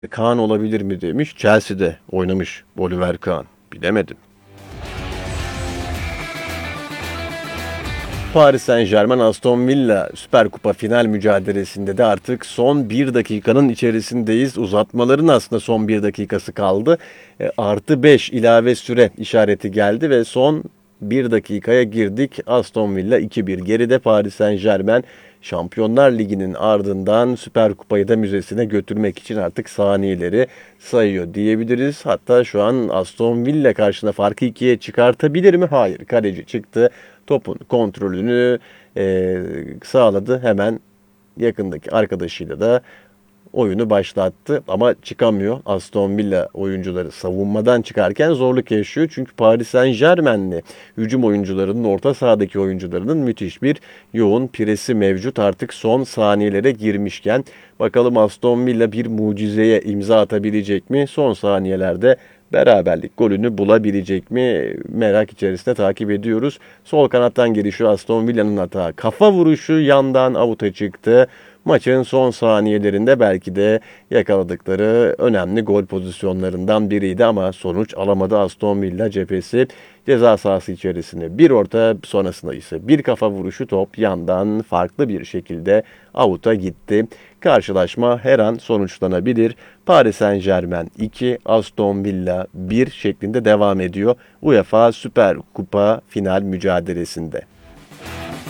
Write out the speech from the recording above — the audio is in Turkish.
Kaan olabilir mi demiş. Chelsea'de oynamış Oliver Kahn. Bilemedim. Paris Saint-Germain Aston Villa Süper Kupa final mücadelesinde de artık son bir dakikanın içerisindeyiz. Uzatmaların aslında son bir dakikası kaldı. Artı 5 ilave süre işareti geldi ve son bir dakikaya girdik. Aston Villa 2-1 geride. Paris Saint-Germain Şampiyonlar Ligi'nin ardından Süper Kupayı da müzesine götürmek için artık saniyeleri sayıyor diyebiliriz. Hatta şu an Aston Villa karşısında farkı ikiye çıkartabilir mi? Hayır. Kaleci çıktı. Topun kontrolünü sağladı. Hemen yakındaki arkadaşıyla da oyunu başlattı. Ama çıkamıyor. Aston Villa oyuncuları savunmadan çıkarken zorluk yaşıyor. Çünkü Paris Saint-Germain'li hücum oyuncularının, orta sahadaki oyuncularının müthiş bir yoğun presi mevcut. Artık son saniyelere girmişken bakalım Aston Villa bir mucizeye imza atabilecek mi? Son saniyelerde beraberlik golünü bulabilecek mi? Merak içerisinde takip ediyoruz. Sol kanattan gelişiyor Aston Villa'nın hata. Kafa vuruşu yandan avuta çıktı. Maçın son saniyelerinde belki de yakaladıkları önemli gol pozisyonlarından biriydi ama sonuç alamadı Aston Villa cephesi. Ceza sahası içerisinde bir orta, sonrasında ise bir kafa vuruşu, top yandan farklı bir şekilde avuta gitti. Karşılaşma her an sonuçlanabilir. Paris Saint-Germain 2, Aston Villa 1 şeklinde devam ediyor UEFA Süper Kupa final mücadelesinde.